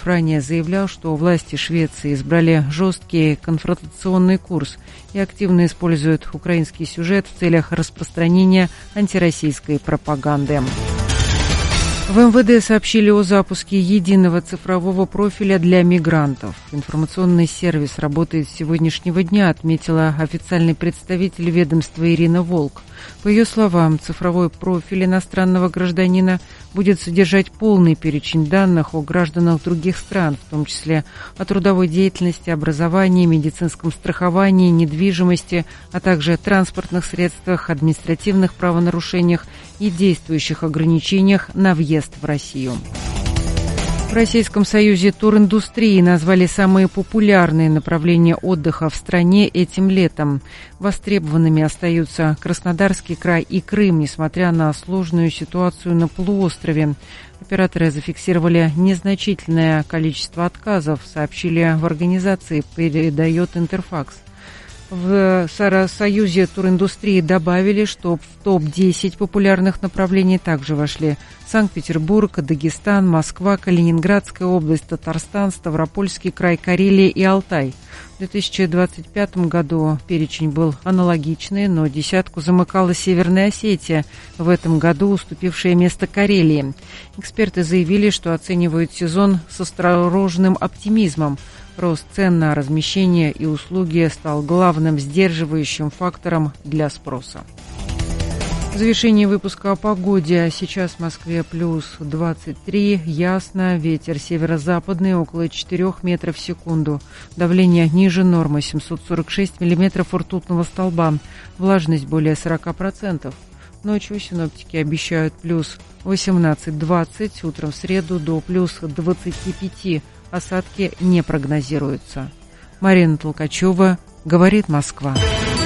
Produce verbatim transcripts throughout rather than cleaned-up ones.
Медведев ранее заявлял, что власти Швеции избрали жесткий конфронтационный курс и активно используют украинский сюжет в целях распространения антироссийской пропаганды. В эм вэ дэ сообщили о запуске единого цифрового профиля для мигрантов. Информационный сервис работает с сегодняшнего дня, отметила официальный представитель ведомства Ирина Волк. По ее словам, цифровой профиль иностранного гражданина будет содержать полный перечень данных о гражданах других стран, в том числе о трудовой деятельности, образовании, медицинском страховании, недвижимости, а также транспортных средствах, административных правонарушениях и действующих ограничениях на въезд в Россию. В Российском союзе туриндустрии назвали самые популярные направления отдыха в стране этим летом. Востребованными остаются Краснодарский край и Крым, несмотря на сложную ситуацию на полуострове. Операторы зафиксировали незначительное количество отказов, сообщили в организации, передает Интерфакс. В Союзе туриндустрии добавили, что в топ десять популярных направлений также вошли Санкт-Петербург, Дагестан, Москва, Калининградская область, Татарстан, Ставропольский край, Карелия и Алтай. В две тысячи двадцать пятом году перечень был аналогичный, но десятку замыкала Северная Осетия, в этом году уступившее место Карелии. Эксперты заявили, что оценивают сезон с осторожным оптимизмом. Рост цен на размещение и услуги стал главным сдерживающим фактором для спроса. В завершении выпуска о погоде. Сейчас в Москве плюс двадцать три, ясно, ветер северо-западный около четырёх метров в секунду. Давление ниже нормы семьсот сорок шесть миллиметров ртутного столба. Влажность более сорок процентов. Ночью синоптики обещают плюс восемнадцать-двадцать, утром в среду до плюс двадцать пять. Осадки не прогнозируются. Марина Толкачева, говорит Москва.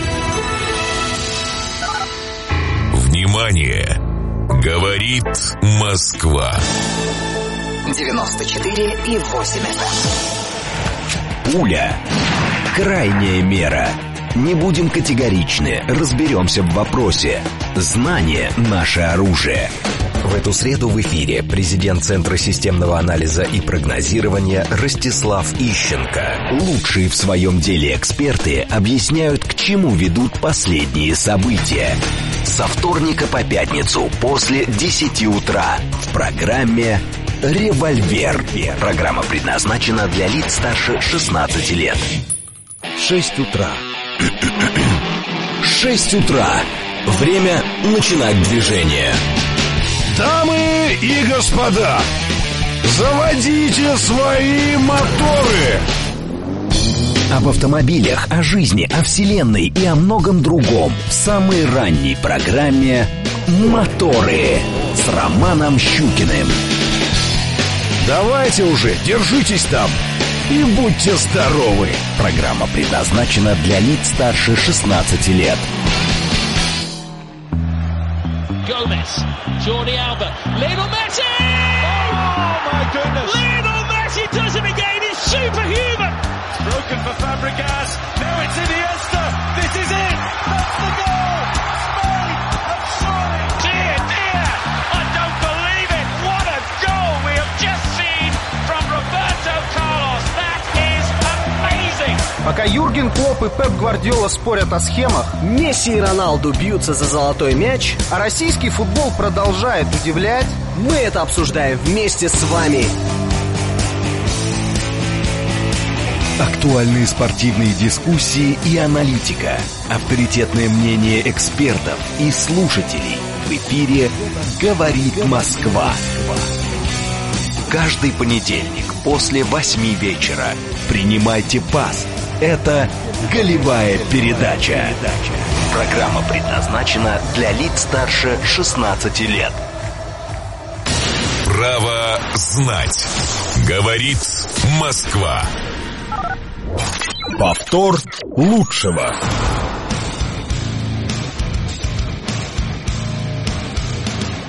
Внимание! Говорит Москва. девяносто четыре и восемь эф эм. Пуля. Крайняя мера. Не будем категоричны, разберемся в вопросе. Знание – наше оружие. В эту среду в эфире президент Центра системного анализа и прогнозирования Ростислав Ищенко. Лучшие в своем деле эксперты объясняют, к чему ведут последние события. Со вторника по пятницу после десяти утра в программе «Револьвер». Программа предназначена для лиц старше шестнадцати лет. шесть утра. шесть утра. Время начинать движение. Дамы и господа, заводите свои моторы! Об автомобилях, о жизни, о вселенной и о многом другом в самой ранней программе «Моторы» с Романом Щукиным. Давайте уже, держитесь там и будьте здоровы! Программа предназначена для лиц старше шестнадцати лет. Gomez, Jordi Alba, Lionel Messi! Oh my goodness! Lionel Messi does it again, he's superhuman! It's broken for Fabregas, now it's Iniesta, this is it! That's the goal! Spain have surely! Dear, dear, I don't believe it! What a goal we have just seen from Roberto Carlos! That is amazing! Пока Юрген Клопп и Пеп Гвардиола спорят о схемах, Месси и Роналду бьются за золотой мяч, а российский футбол продолжает удивлять, мы это обсуждаем вместе с вами. Актуальные спортивные дискуссии и аналитика. Авторитетное мнение экспертов и слушателей. В эфире «Говорит Москва». Каждый понедельник после восьми вечера принимайте пас. Это «Голевая передача». Программа предназначена для лиц старше шестнадцати лет. Право знать. Говорит Москва. Повтор лучшего.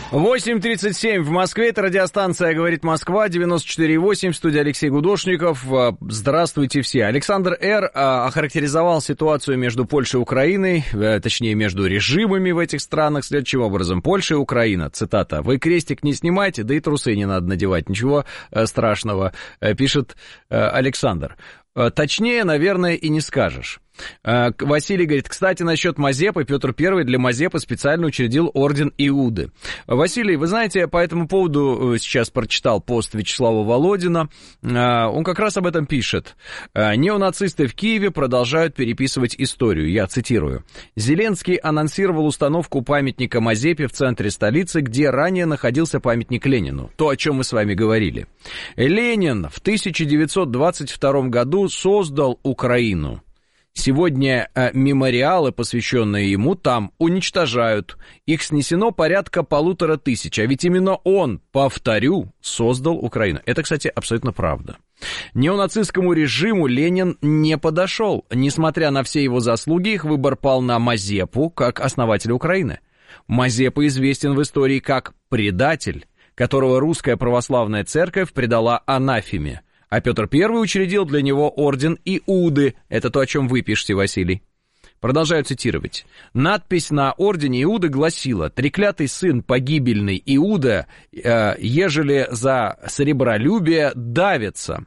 восемь тридцать семь в Москве, это радиостанция «Говорит Москва», девяносто четыре и восемь, в студии Алексей Гудошников. Здравствуйте все. Александр Р. охарактеризовал ситуацию между Польшей и Украиной, точнее, между режимами в этих странах следующим образом. Польша и Украина, цитата, «Вы крестик не снимайте, да и трусы не надо надевать, ничего страшного», пишет Александр. Точнее, наверное, и не скажешь. Василий говорит, кстати, насчет Мазепы, Петр Первый для Мазепы специально учредил орден Иуды. Василий, вы знаете, по этому поводу сейчас прочитал пост Вячеслава Володина, он как раз об этом пишет. Неонацисты в Киеве продолжают переписывать историю, я цитирую. Зеленский анонсировал установку памятника Мазепе в центре столицы, где ранее находился памятник Ленину, то, о чем мы с вами говорили. Ленин в тысяча девятьсот двадцать втором году создал Украину. Сегодня э, мемориалы, посвященные ему, там уничтожают. Их снесено порядка полутора тысяч. А ведь именно он, повторю, создал Украину. Это, кстати, абсолютно правда. Неонацистскому режиму Ленин не подошел. Несмотря на все его заслуги, их выбор пал на Мазепу, как основателя Украины. Мазепа известен в истории как предатель, которого русская православная церковь предала анафеме. А Петр Первый учредил для него орден Иуды. Это то, о чем вы пишете, Василий. Продолжаю цитировать. Надпись на ордене Иуды гласила: «Треклятый сын погибельный Иуда, э, ежели за сребролюбие давится».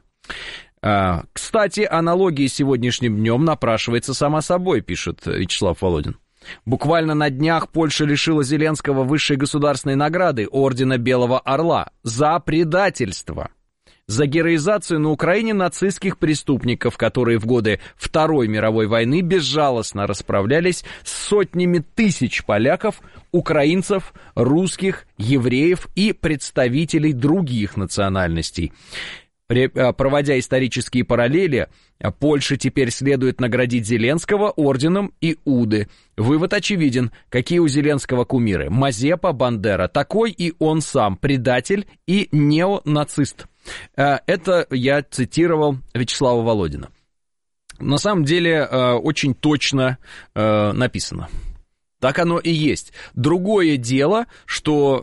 Э, кстати, аналогия с сегодняшним днем напрашивается сама собой, пишет Вячеслав Володин. Буквально на днях Польша лишила Зеленского высшей государственной награды ордена Белого Орла за предательство. За героизацию на Украине нацистских преступников, которые в годы Второй мировой войны безжалостно расправлялись с сотнями тысяч поляков, украинцев, русских, евреев и представителей других национальностей. Проводя исторические параллели, Польше теперь следует наградить Зеленского орденом Иуды. Вывод очевиден. Какие у Зеленского кумиры? Мазепа, Бандера. Такой и он сам, предатель и неонацист. Это я цитировал Вячеслава Володина. На самом деле очень точно написано. Так оно и есть. Другое дело, что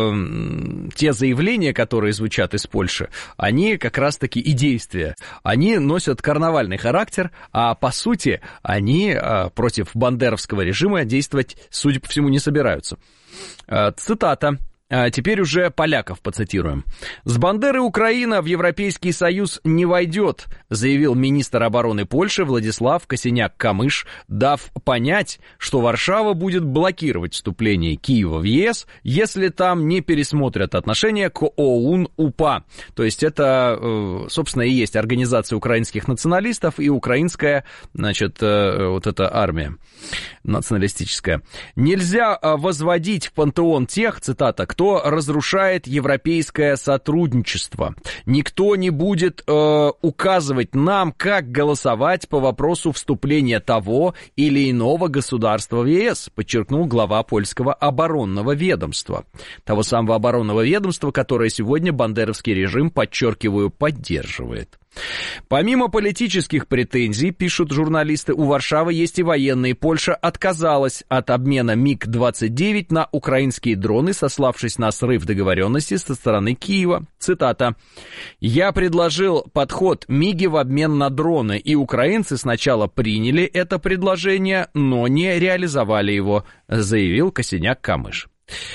э, те заявления, которые звучат из Польши, они как раз-таки и действия, они носят карнавальный характер, а по сути они э, против бандеровского режима действовать, судя по всему, не собираются. Э, цитата. Теперь уже поляков поцитируем. «С Бандеры Украина в Европейский Союз не войдет», заявил министр обороны Польши Владислав Косиняк-Камыш, дав понять, что Варшава будет блокировать вступление Киева в ЕС, если там не пересмотрят отношения к ОУН-УПА. То есть это, собственно, и есть Организация украинских националистов и украинская, значит, вот эта армия националистическая. «Нельзя возводить в пантеон тех, цитата, кто разрушает европейское сотрудничество. Никто не будет э, указывать нам, как голосовать по вопросу вступления того или иного государства в ЕС», подчеркнул глава польского оборонного ведомства. Того самого оборонного ведомства, которое сегодня бандеровский режим, подчеркиваю, поддерживает. Помимо политических претензий, пишут журналисты, у Варшавы есть и военные. Польша отказалась от обмена миг двадцать девять на украинские дроны, сославшись на срыв договоренности со стороны Киева. Цитата. «Я предложил подход МИГи в обмен на дроны, и украинцы сначала приняли это предложение, но не реализовали его», заявил Косиняк-Камыш.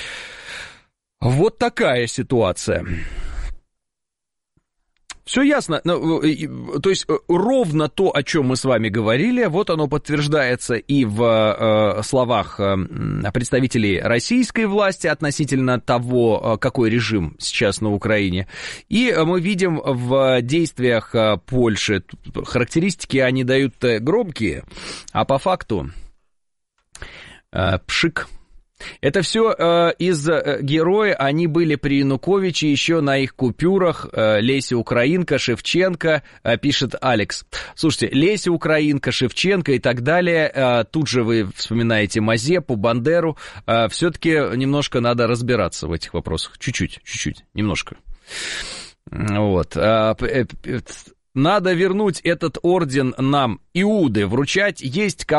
Вот такая ситуация. Все ясно, то есть ровно то, о чем мы с вами говорили, вот оно подтверждается и в э, словах э, представителей российской власти относительно того, какой режим сейчас на Украине, и мы видим в действиях Польши, характеристики они дают громкие, а по факту э, пшик. Это все э, из э, героя, они были при Януковиче, еще на их купюрах, э, Леся Украинка, Шевченко, э, пишет Алекс. Слушайте, Леся Украинка, Шевченко и так далее, э, тут же вы вспоминаете Мазепу, Бандеру, э, все-таки немножко надо разбираться в этих вопросах, чуть-чуть, чуть-чуть, немножко. Вот. Э, э, э, надо вернуть этот орден нам, Иуды, вручать есть кому.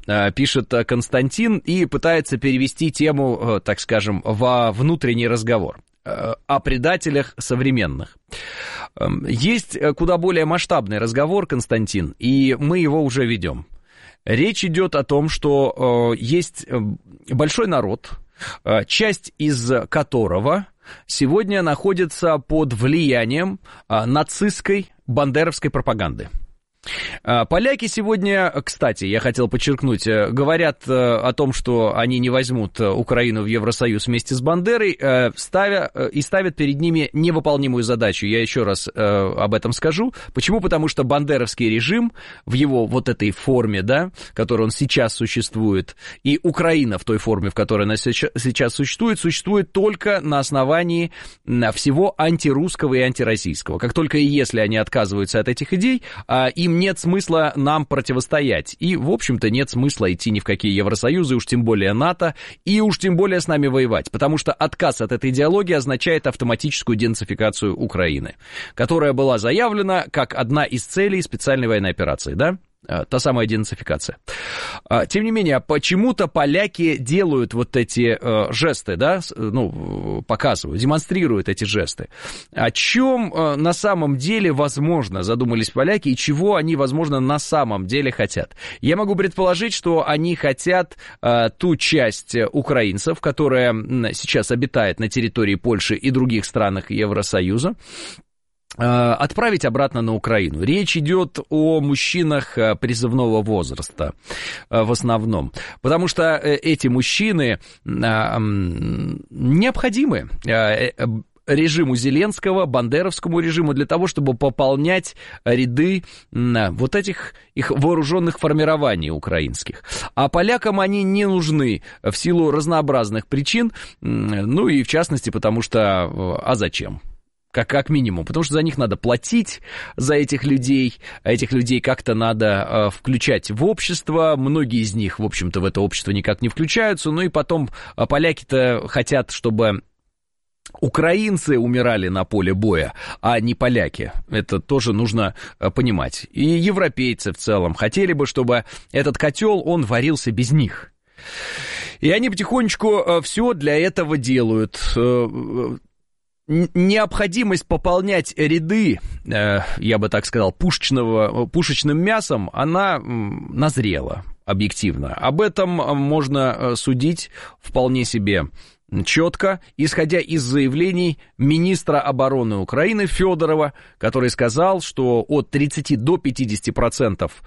пишет Константин и пытается перевести тему, так скажем, во внутренний разговор о предателях современных. Есть куда более масштабный разговор, Константин, и мы его уже ведем. Речь идет о том, что есть большой народ, часть из которого сегодня находится под влиянием нацистской бандеровской пропаганды. Поляки сегодня, кстати, я хотел подчеркнуть, говорят о том, что они не возьмут Украину в Евросоюз вместе с Бандерой, ставя, и ставят перед ними невыполнимую задачу. Я еще раз об этом скажу. Почему? Потому что бандеровский режим в его вот этой форме, да, в которой он сейчас существует, и Украина в той форме, в которой она сейчас существует, существует только на основании всего антирусского и антироссийского. Как только и если они отказываются от этих идей, им нет смысла нам противостоять. И, в общем-то, нет смысла идти ни в какие Евросоюзы, уж тем более НАТО, и уж тем более с нами воевать. Потому что отказ от этой идеологии означает автоматическую денацификацию Украины, которая была заявлена как одна из целей специальной военной операции, да? Та самая денацификация. Тем не менее, почему-то поляки делают вот эти э, жесты, да, ну, показывают, демонстрируют эти жесты. О чем э, на самом деле, возможно, задумались поляки, и чего они, возможно, на самом деле хотят? Я могу предположить, что они хотят э, ту часть украинцев, которая сейчас обитает на территории Польши и других странах Евросоюза, отправить обратно на Украину. Речь идет о мужчинах призывного возраста в основном, потому что эти мужчины необходимы режиму Зеленского, бандеровскому режиму, для того, чтобы пополнять ряды вот этих их вооруженных формирований украинских. А полякам они не нужны в силу разнообразных причин, ну и в частности потому что, а зачем? Как, как минимум, потому что за них надо платить, за этих людей, а этих людей как-то надо э, включать в общество, многие из них, в общем-то, в это общество никак не включаются, ну и потом э, поляки-то хотят, чтобы украинцы умирали на поле боя, а не поляки, это тоже нужно э, понимать, и европейцы в целом хотели бы, чтобы этот котел, он варился без них, и они потихонечку э, все для этого делают. э, Необходимость пополнять ряды, я бы так сказал, пушечного, пушечным мясом, она назрела объективно. Об этом можно судить вполне себе четко, исходя из заявлений министра обороны Украины Федорова, который сказал, что от тридцати до пятидесяти процентов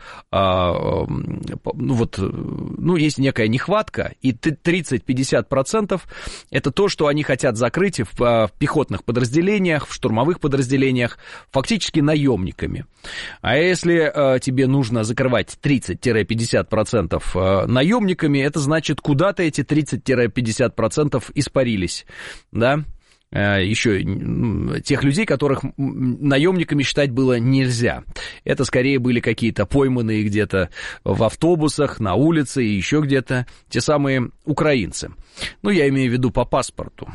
ну, вот, ну, есть некая нехватка, и тридцать-пятьдесят процентов это то, что они хотят закрыть в, в пехотных подразделениях, в штурмовых подразделениях, фактически наемниками. А если э, тебе нужно закрывать тридцать-пятьдесят процентов э, наемниками, это значит, куда-то эти тридцать-пятьдесят процентов испарились, да, еще тех людей, которых наемниками считать было нельзя. Это скорее были какие-то пойманные где-то в автобусах, на улице и еще где-то те самые украинцы. Ну, я имею в виду по паспорту.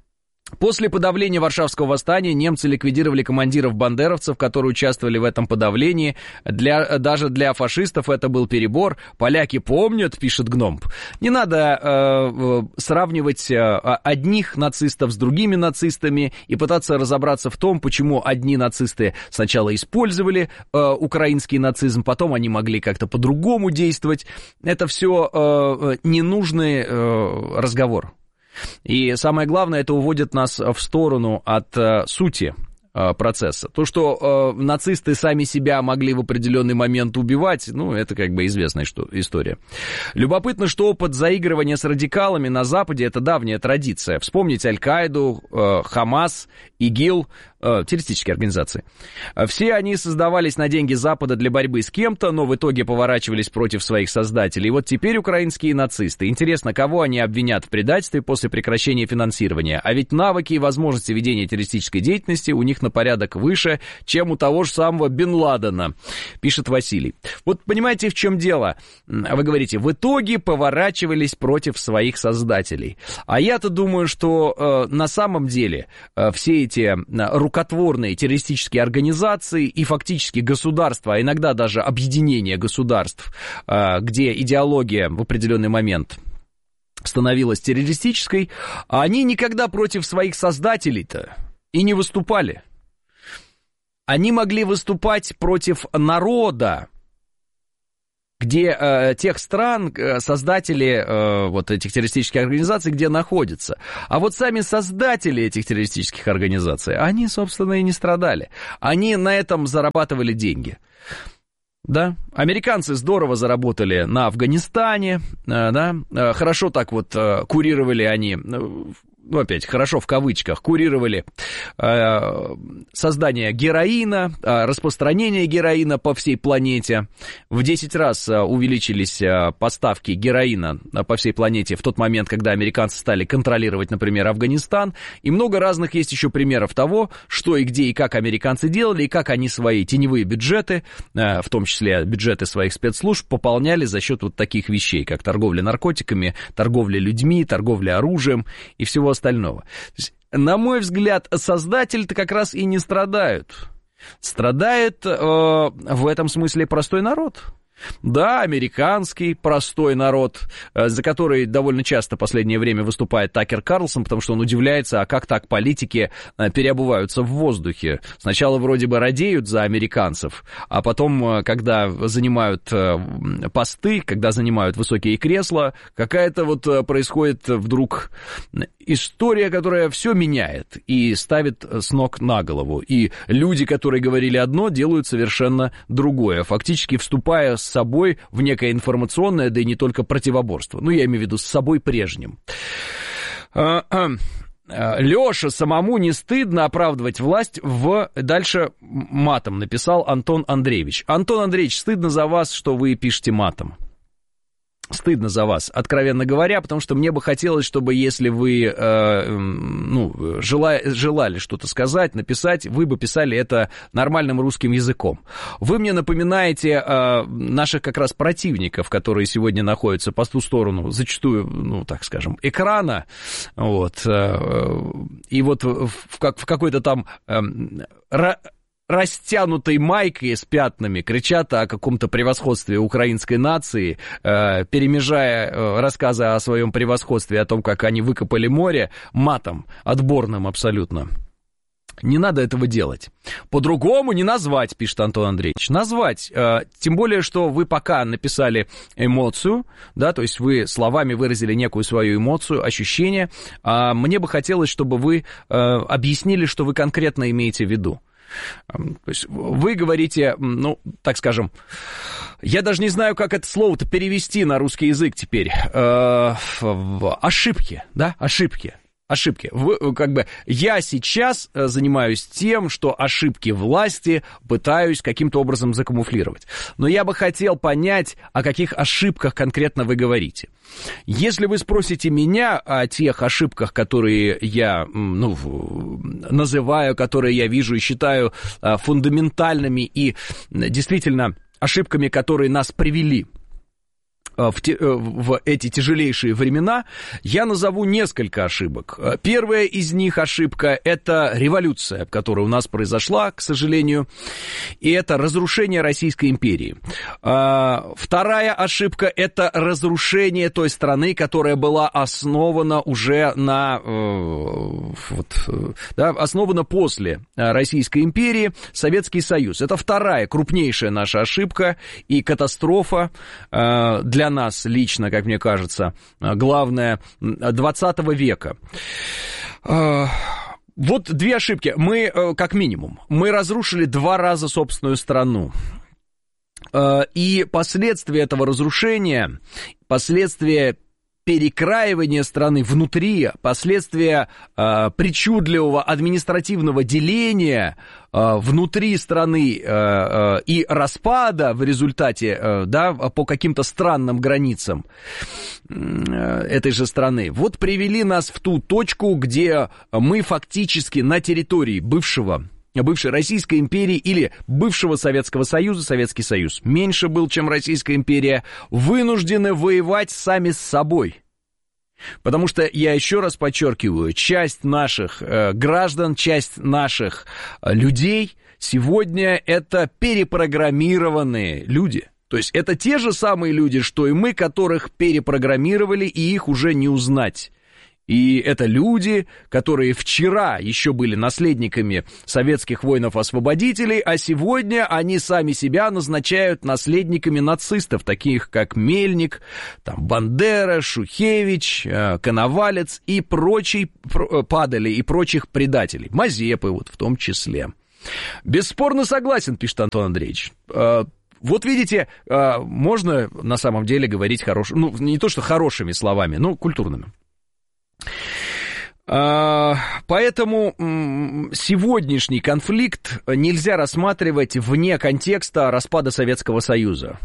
После подавления Варшавского восстания немцы ликвидировали командиров-бандеровцев, которые участвовали в этом подавлении. Для, даже для фашистов это был перебор. Поляки помнят, пишет Гномб. Не надо э, сравнивать э, одних нацистов с другими нацистами и пытаться разобраться в том, почему одни нацисты сначала использовали э, украинский нацизм, потом они могли как-то по-другому действовать. Это все э, ненужный э, разговор. И самое главное, это уводит нас в сторону от э, сути э, процесса. То, что э, нацисты сами себя могли в определенный момент убивать, ну, это как бы известная что, история. Любопытно, что опыт заигрывания с радикалами на Западе – это давняя традиция. Вспомните Аль-Каиду, э, Хамас, ИГИЛ, э, террористические организации. Все они создавались на деньги Запада для борьбы с кем-то, но в итоге поворачивались против своих создателей. И вот теперь украинские нацисты. Интересно, кого они обвинят в предательстве после прекращения финансирования? А ведь навыки и возможности ведения террористической деятельности у них на порядок выше, чем у того же самого Бен Ладена, пишет Василий. Вот понимаете, в чем дело? Вы говорите, в итоге поворачивались против своих создателей. А я-то думаю, что э, на самом деле э, все эти рукотворные террористические организации и фактически государства, а иногда даже объединения государств, э, где идеология в определенный момент становилась террористической, они никогда против своих создателей-то и не выступали. Они могли выступать против народа, где э, тех стран, э, создатели э, вот этих террористических организаций, где находятся. А вот сами создатели этих террористических организаций, они, собственно, и не страдали. Они на этом зарабатывали деньги. Да, американцы здорово заработали на Афганистане, да, хорошо так вот курировали они, ну, опять, хорошо в кавычках, курировали э, создание героина, э, распространение героина по всей планете. В десять раз э, увеличились э, поставки героина э, по всей планете в тот момент, когда американцы стали контролировать, например, Афганистан. И много разных есть еще примеров того, что и где и как американцы делали, и как они свои теневые бюджеты, э, в том числе бюджеты своих спецслужб, пополняли за счет вот таких вещей, как торговля наркотиками, торговля людьми, торговля оружием и всего остального. То есть, на мой взгляд, создатели-то как раз и не страдают. Страдает э, в этом смысле простой народ. Да, американский простой народ, за который довольно часто в последнее время выступает Такер Карлсон, потому что он удивляется, а как так политики переобуваются в воздухе. Сначала вроде бы радеют за американцев, а потом, когда занимают посты, когда занимают высокие кресла, какая-то вот происходит вдруг история, которая все меняет и ставит с ног на голову. И люди, которые говорили одно, делают совершенно другое, фактически вступая с собой в некое информационное, да и не только противоборство. Ну, я имею в виду с собой прежним. Леша, самому не стыдно оправдывать власть в... Дальше матом написал Антон Андреевич. Антон Андреевич, стыдно за вас, что вы пишете матом. Стыдно за вас, откровенно говоря, потому что мне бы хотелось, чтобы если вы э, ну, желали, желали что-то сказать, написать, вы бы писали это нормальным русским языком. Вы мне напоминаете э, наших как раз противников, которые сегодня находятся по ту сторону, зачастую, ну, так скажем, экрана, вот, э, и вот в, как, в какой-то там... Э, растянутой майкой с пятнами кричат о каком-то превосходстве украинской нации, э, перемежая э, рассказы о своем превосходстве, о том, как они выкопали море, матом, отборным абсолютно. Не надо этого делать. По-другому не назвать, пишет Антон Андреевич. Назвать, э, тем более, что вы пока написали эмоцию, да, то есть вы словами выразили некую свою эмоцию, ощущение. А мне бы хотелось, чтобы вы э, объяснили, что вы конкретно имеете в виду. То есть вы говорите, ну, так скажем, я даже не знаю, как это слово-то перевести на русский язык теперь. Э, ошибки, да, ошибки. Ошибки. Вы, как бы, я сейчас занимаюсь тем, что ошибки власти пытаюсь каким-то образом закамуфлировать. Но я бы хотел понять, о каких ошибках конкретно вы говорите. Если вы спросите меня о тех ошибках, которые я, ну, называю, которые я вижу и считаю фундаментальными и действительно ошибками, которые нас привели В, те, в эти тяжелейшие времена, я назову несколько ошибок. Первая из них ошибка – это революция, которая у нас произошла, к сожалению, и это разрушение Российской империи. Вторая ошибка – это разрушение той страны, которая была основана уже на, вот, да, основана после Российской империи, Советский Союз. Это вторая крупнейшая наша ошибка и катастрофа для нас лично, как мне кажется, главное, двадцатого века. Вот две ошибки. Мы, как минимум, мы разрушили два раза собственную страну. И последствия этого разрушения, последствия перекраивания страны внутри, последствия э, причудливого административного деления э, внутри страны э, э, и распада в результате, э, да, по каким-то странным границам э, этой же страны, вот привели нас в ту точку, где мы фактически на территории бывшего бывшей Российской империи или бывшего Советского Союза, Советский Союз меньше был, чем Российская империя, вынуждены воевать сами с собой. Потому что, я еще раз подчеркиваю, часть наших э, граждан, часть наших э, людей сегодня это перепрограммированные люди. То есть это те же самые люди, что и мы, которых перепрограммировали, и их уже не узнать. И это люди, которые вчера еще были наследниками советских воинов-освободителей, а сегодня они сами себя назначают наследниками нацистов, таких как Мельник, там, Бандера, Шухевич, Коновалец и прочий, Падали и прочих предателей. Мазепы вот в том числе. Бесспорно согласен, пишет Антон Андреевич. Вот видите, можно на самом деле говорить хорошими, ну, не то что хорошими словами, но культурными. Поэтому сегодняшний конфликт нельзя рассматривать вне контекста распада Советского Союза.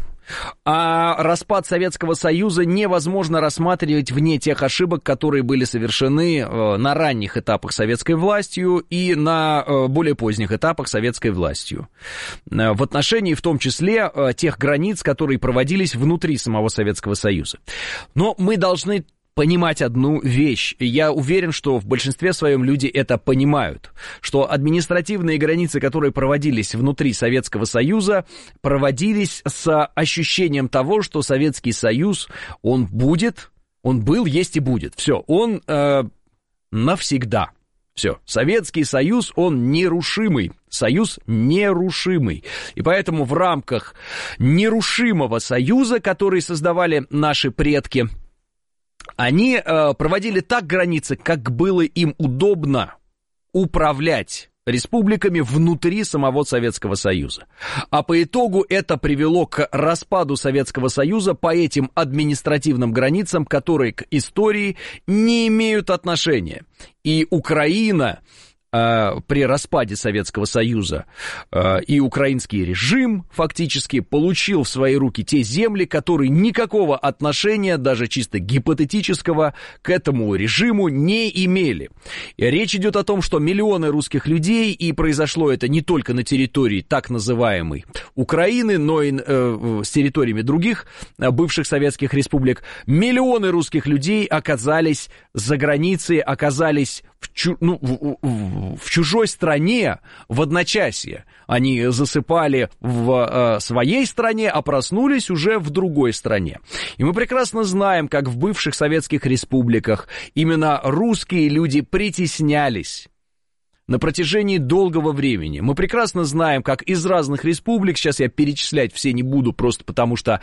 А распад Советского Союза невозможно рассматривать вне тех ошибок, которые были совершены на ранних этапах советской властью и на более поздних этапах советской властью. В отношении, в том числе, тех границ, которые проводились внутри самого Советского Союза. Но мы должны понимать одну вещь. Я уверен, что в большинстве своем люди это понимают, что административные границы, которые проводились внутри Советского Союза, проводились с ощущением того, что Советский Союз, он будет, он был, есть и будет. Все, он э, навсегда. Все, Советский Союз, он нерушимый, союз нерушимый. И поэтому в рамках нерушимого союза, который создавали наши предки, они э, проводили так границы, как было им удобно управлять республиками внутри самого Советского Союза. А по итогу это привело к распаду Советского Союза по этим административным границам, которые к истории не имеют отношения. И Украина э, при распаде Советского Союза э, и украинский режим фактически получил в свои руки те земли, которые никакого отношения, даже чисто гипотетического, к этому режиму не имели. И речь идет о том, что миллионы русских людей, и произошло это не только на территории так называемой Украины, но и э, с территориями других э, бывших советских республик, миллионы русских людей оказались за границей, оказались в, чу, ну, в, в, в чужой стране в одночасье. Они засыпали в э, своей стране, а проснулись уже в другой стране. И мы прекрасно знаем, как в бывших советских республиках именно русские люди притеснялись на протяжении долгого времени. Мы прекрасно знаем, как из разных республик, сейчас я перечислять все не буду, просто потому что...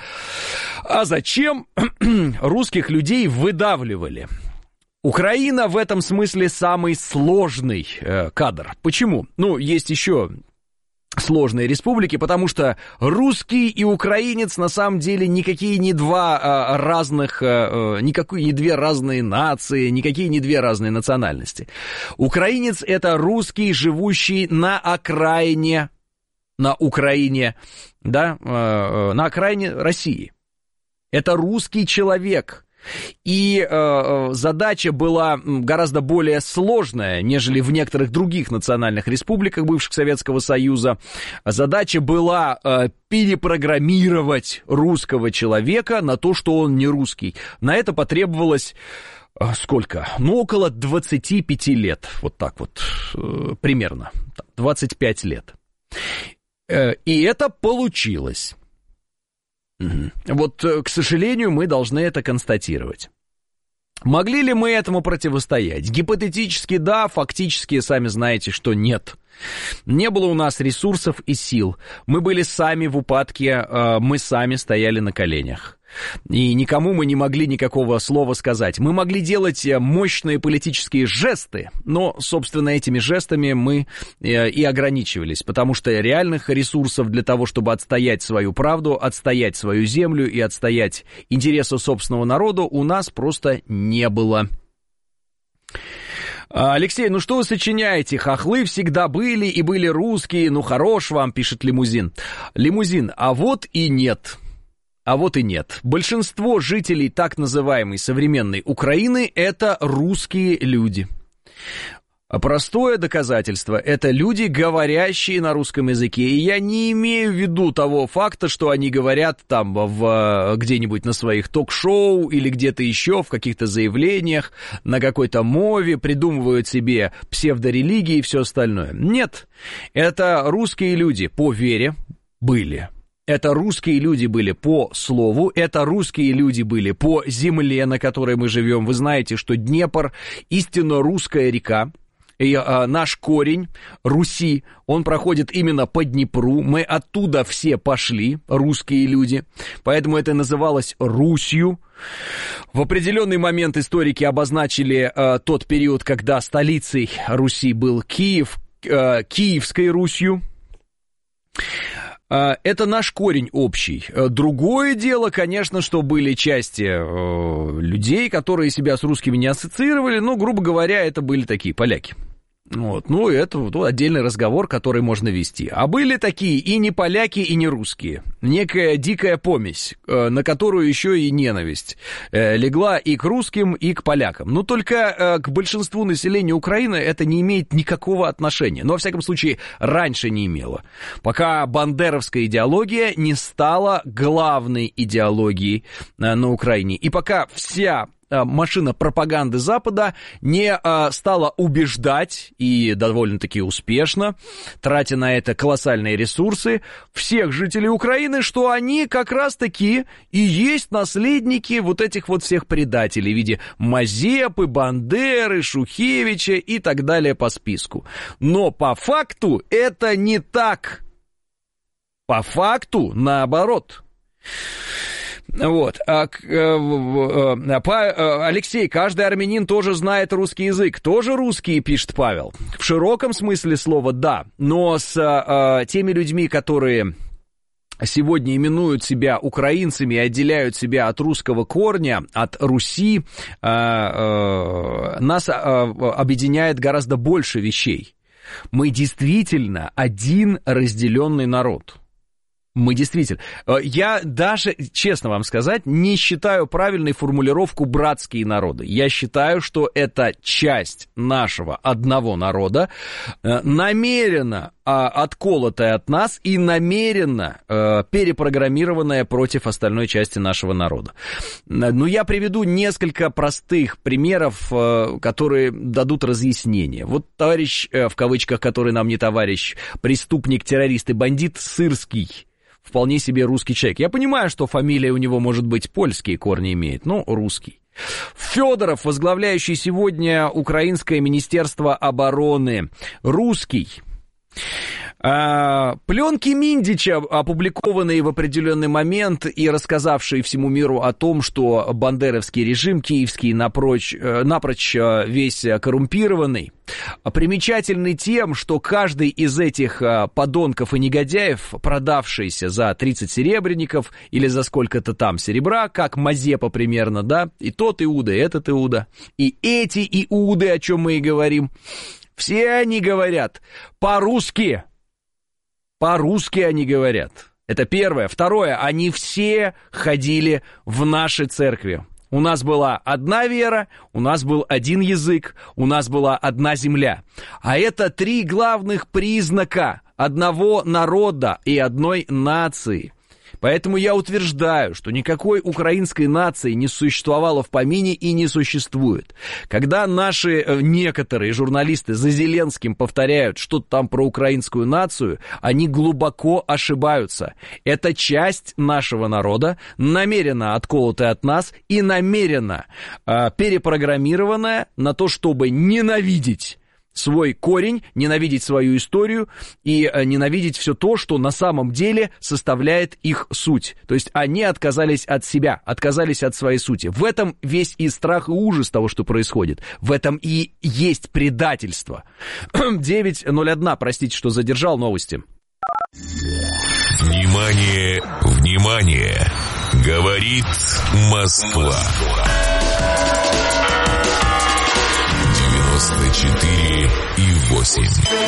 А зачем русских людей выдавливали? Украина в этом смысле самый сложный э, кадр. Почему? Ну, есть еще сложные республики, потому что русский и украинец на самом деле никакие не два э, разных, э, никакие не две разные нации, никакие не две разные национальности. Украинец — это русский, живущий на окраине, на Украине, да, э, на окраине России. Это русский человек. И э, задача была гораздо более сложная, нежели в некоторых других национальных республиках бывших Советского Союза. Задача была э, перепрограммировать русского человека на то, что он не русский. На это потребовалось э, сколько? Ну, около двадцати пяти лет. Вот так вот, э, примерно. двадцать пять лет. Э, и это получилось. Вот, к сожалению, мы должны это констатировать. Могли ли мы этому противостоять? Гипотетически да, фактически сами знаете, что нет. Не было у нас ресурсов и сил. Мы были сами в упадке, мы сами стояли на коленях. И никому мы не могли никакого слова сказать. Мы могли делать мощные политические жесты, но, собственно, этими жестами мы и ограничивались, потому что реальных ресурсов для того, чтобы отстоять свою правду, отстоять свою землю и отстоять интересы собственного народа, у нас просто не было. Алексей, ну что вы сочиняете? Хохлы всегда были и были русские, ну хорош вам, пишет Лимузин. Лимузин, а вот и нет. А вот и нет. Большинство жителей так называемой современной Украины — это русские люди. Простое доказательство – это люди, говорящие на русском языке. И я не имею в виду того факта, что они говорят там в, где-нибудь на своих ток-шоу или где-то еще, в каких-то заявлениях, на какой-то мове, придумывают себе псевдорелигии и все остальное. Нет, это русские люди по вере были. Это русские люди были по слову, это русские люди были по земле, на которой мы живем. Вы знаете, что Днепр – истинно русская река. И, а, наш корень Руси, он проходит именно по Днепру. Мы оттуда все пошли, русские люди. Поэтому это называлось Русью. В определенный момент историки обозначили а, тот период, когда столицей Руси был Киев, а, Киевской Русью. Это наш корень общий. Другое дело, конечно, что были части э, людей, которые себя с русскими не ассоциировали, но, грубо говоря, это были такие поляки. Вот. Ну, это вот, отдельный разговор, который можно вести. А были такие и не поляки, и не русские. Некая дикая помесь, э, на которую еще и ненависть э, легла и к русским, и к полякам. Но только э, к большинству населения Украины это не имеет никакого отношения. Но, во всяком случае, раньше не имело. Пока бандеровская идеология не стала главной идеологией э, на Украине. И пока вся машина пропаганды Запада не а, стала убеждать, и довольно-таки успешно, тратя на это колоссальные ресурсы, всех жителей Украины, что они как раз-таки и есть наследники вот этих вот всех предателей в виде Мазепы, Бандеры, Шухевича и так далее по списку. Но по факту это не так. По факту наоборот. Вот. А, а, а, Алексей, каждый армянин тоже знает русский язык. Тоже русские, пишет Павел. В широком смысле слова да, но с а, теми людьми, которые сегодня именуют себя украинцами и отделяют себя от русского корня, от Руси, а, а, нас а, объединяет гораздо больше вещей. Мы действительно один разделенный народ. Мы действительно... Я даже, честно вам сказать, не считаю правильной формулировку «братские народы». Я считаю, что это часть нашего одного народа, намеренно отколотая от нас и намеренно перепрограммированная против остальной части нашего народа. Но я приведу несколько простых примеров, которые дадут разъяснение. Вот товарищ, в кавычках, который нам не товарищ, преступник, террорист и бандит Сырский, вполне себе русский человек. Я понимаю, что фамилия у него, может быть, польские корни имеет, но русский. Федоров, возглавляющий сегодня Украинское министерство обороны, русский. А, пленки Миндича, опубликованные в определенный момент и рассказавшие всему миру о том, что бандеровский режим киевский напрочь, напрочь весь коррумпированный, примечательны тем, что каждый из этих подонков и негодяев, продавшийся за тридцать серебряников или за сколько-то там серебра, как Мазепа примерно, да, и тот Иуда, и этот Иуда, и эти Иуды, о чем мы и говорим, все они говорят по-русски. По-русски они говорят. Это первое. Второе. Они все ходили в наши церкви. У нас была одна вера, у нас был один язык, у нас была одна земля. А это три главных признака одного народа и одной нации. Поэтому я утверждаю, что никакой украинской нации не существовало в помине и не существует. Когда наши некоторые журналисты за Зеленским повторяют что-то там про украинскую нацию, они глубоко ошибаются. Это часть нашего народа, намеренно отколотая от нас и намеренно э, перепрограммированная на то, чтобы ненавидеть свой корень, ненавидеть свою историю и ненавидеть все то, что на самом деле составляет их суть. То есть они отказались от себя, отказались от своей сути. В этом весь и страх, и ужас того, что происходит. В этом и есть предательство. девять ноль один, простите, что задержал новости. Внимание, внимание! Говорит Москва. девяносто четыре и восемь.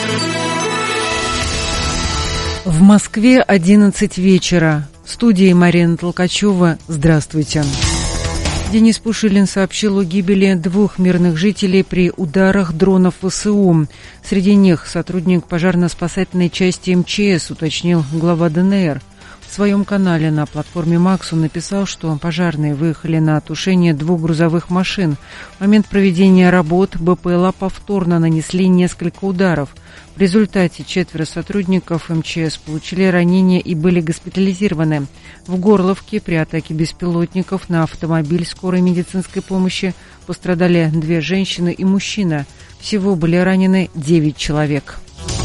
В Москве одиннадцать вечера. В студии Марина Толкачева. Здравствуйте. Денис Пушилин сообщил о гибели двух мирных жителей при ударах дронов ВСУ. Среди них сотрудник пожарно-спасательной части МЧС, уточнил глава ДНР. В своем канале на платформе Макс он написал, что пожарные выехали на тушение двух грузовых машин. В момент проведения работ БПЛА повторно нанесли несколько ударов. В результате четверо сотрудников МЧС получили ранения и были госпитализированы. В Горловке при атаке беспилотников на автомобиль скорой медицинской помощи пострадали две женщины и мужчина. Всего были ранены девять человек.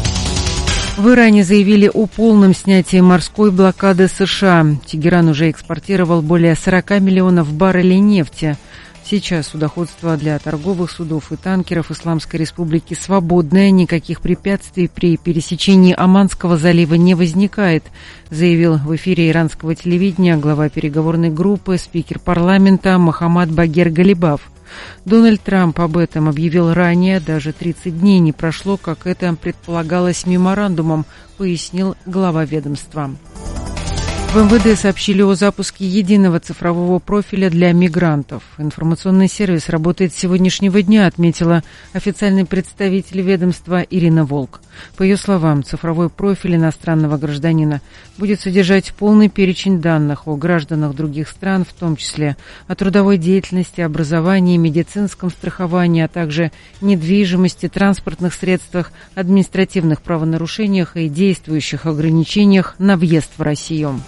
В Иране заявили о полном снятии морской блокады США. Тегеран уже экспортировал более сорок миллионов баррелей нефти. Сейчас судоходство для торговых судов и танкеров Исламской Республики свободное, никаких препятствий при пересечении Оманского залива не возникает, заявил в эфире иранского телевидения глава переговорной группы, спикер парламента Мохаммад Багер Галибаф. Дональд Трамп об этом объявил ранее, даже тридцать дней не прошло, как это предполагалось меморандумом, пояснил глава ведомства. В МВД сообщили о запуске единого цифрового профиля для мигрантов. Информационный сервис работает с сегодняшнего дня, отметила официальный представитель ведомства Ирина Волк. По ее словам, цифровой профиль иностранного гражданина будет содержать полный перечень данных о гражданах других стран, в том числе о трудовой деятельности, образовании, медицинском страховании, а также недвижимости, транспортных средствах, административных правонарушениях и действующих ограничениях на въезд в Россию.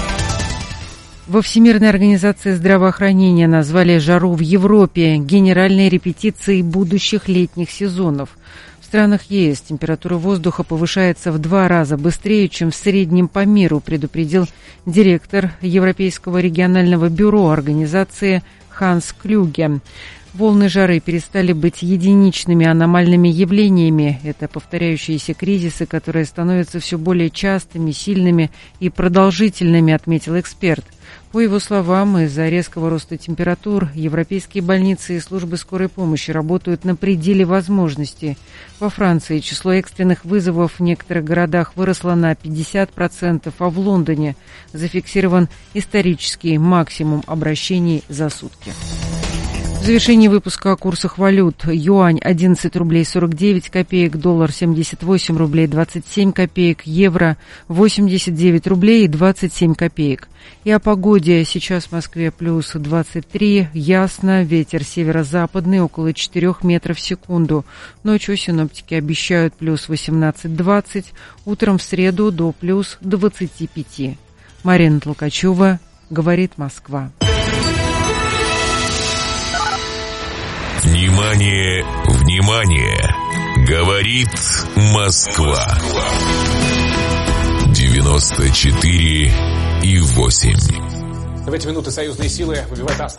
Во Всемирной организации здравоохранения назвали жару в Европе генеральной репетицией будущих летних сезонов. В странах ЕС температура воздуха повышается в два раза быстрее, чем в среднем по миру, предупредил директор Европейского регионального бюро организации Ханс Клюге. Волны жары перестали быть единичными аномальными явлениями. Это повторяющиеся кризисы, которые становятся все более частыми, сильными и продолжительными, отметил эксперт. По его словам, из-за резкого роста температур европейские больницы и службы скорой помощи работают на пределе возможностей. Во Франции число экстренных вызовов в некоторых городах выросло на пятьдесят процентов, а в Лондоне зафиксирован исторический максимум обращений за сутки. В завершении выпуска о курсах валют. Юань одиннадцать рублей сорок девять копеек, доллар семьдесят восемь рублей двадцать семь копеек, евро восемьдесят девять рублей и двадцать семь копеек. И о погоде. Сейчас в Москве плюс двадцать три, ясно, ветер северо-западный около четырех метров в секунду. Ночью синоптики обещают плюс восемнадцать-двадцать, утром в среду до плюс двадцати пяти. Марина Толкачева, говорит Москва. Внимание, внимание! Говорит Москва. девяносто четыре и восемь. В эти минуты союзные силы выбивают